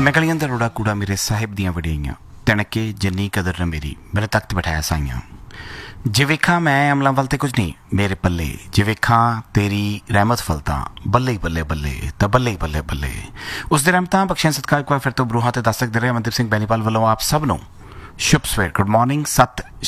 मैं गलियां दा रोड़ा कूड़ा मेरे साहिब दियां वड़ियां तणके जिन्नी कदर न मेरी मेरे तख्त बिठाया साइयां जे वेखा मैं अमला वल ते कुछ नहीं मेरे पल्ले जे वेखा तेरी रहमत फलता बल्ले बल्ले बल्ले तो बल्ले बल्ले बल्ले उस दे रहमतां बख्शियां सदका एक बार फिर तो बरूहां ते दस्तक दे रहे मनदीप सिंह बैनीपाल वालों आप सब नु शुभ सवेर गुड मॉर्निंग सत